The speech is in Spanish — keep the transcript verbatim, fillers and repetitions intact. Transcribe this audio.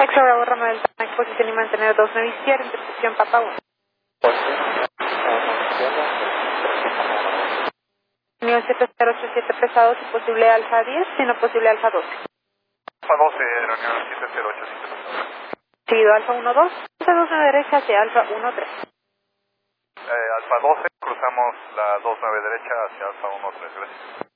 Exo Bravo Roma Delta, exposición y mantener dos nueve izquierda, intersección Papa uno. Unión siete cero ocho siete pesado, si posible alfa diez, si no posible alfa doce. Alfa doce, reunión siete cero ocho siete pesado. Seguido alfa uno dos, alfa dos nueve derecha hacia alfa uno tres. Eh, alfa doce, cruzamos la dos nueve derecha hacia alfa uno tres, gracias.